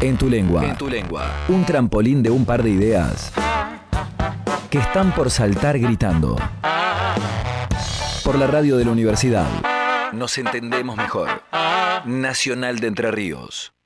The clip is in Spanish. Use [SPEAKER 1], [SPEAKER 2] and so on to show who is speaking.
[SPEAKER 1] En tu lengua.
[SPEAKER 2] En tu lengua.
[SPEAKER 1] Un trampolín de un par de ideas que están por saltar gritando. Por la radio de la universidad.
[SPEAKER 2] Nos entendemos mejor. Nacional de Entre Ríos.